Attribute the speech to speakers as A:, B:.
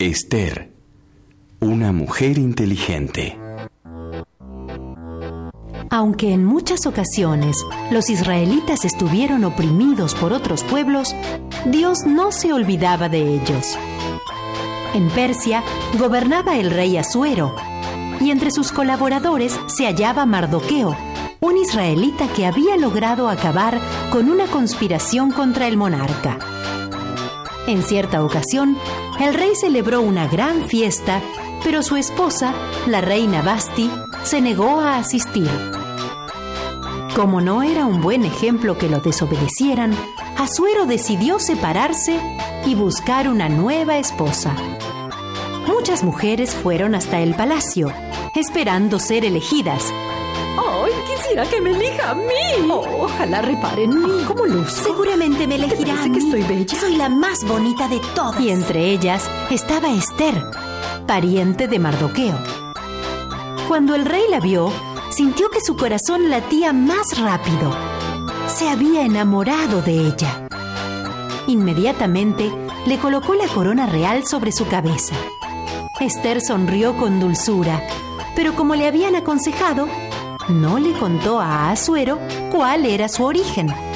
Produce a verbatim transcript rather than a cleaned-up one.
A: Ester, una mujer inteligente.
B: Aunque en muchas ocasiones los israelitas estuvieron oprimidos por otros pueblos, Dios no se olvidaba de ellos. En Persia gobernaba el rey Asuero, y entre sus colaboradores se hallaba Mardoqueo, un israelita que había logrado acabar con una conspiración contra el monarca. En cierta ocasión, el rey celebró una gran fiesta, pero su esposa, la reina Vasti, se negó a asistir. Como no era un buen ejemplo que lo desobedecieran, Asuero decidió separarse y buscar una nueva esposa. Muchas mujeres fueron hasta el palacio, esperando ser elegidas.
C: ¡Ay, quisiera que me elija a mí! Oh, ojalá repare en mí. ¿Cómo luzco?
D: Seguramente me elegirá a mí.
C: que estoy bella?
D: Soy la más bonita de todas.
B: Y entre ellas estaba Ester, pariente de Mardoqueo. Cuando el rey la vio, sintió que su corazón latía más rápido. Se había enamorado de ella. Inmediatamente le colocó la corona real sobre su cabeza. Ester sonrió con dulzura, pero como le habían aconsejado, no le contó a Asuero cuál era su origen.